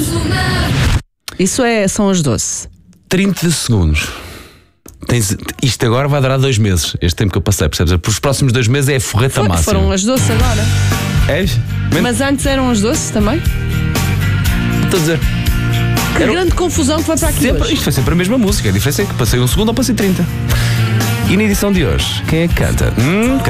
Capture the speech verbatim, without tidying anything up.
Pronto. Isso é, são as doce. trinta segundos. Tens, isto agora vai durar dois meses. Este tempo que eu passei, percebes? Para os próximos dois meses é a forreta Foi, máxima. foram as doces agora. És? Mas antes eram as doces também? Estou a dizer. Que Era... grande confusão que vai para aqui sempre, hoje. Isto foi sempre a mesma música. A diferença é que passei um segundo ou passei trinta. E na edição de hoje, quem é que canta? Hum,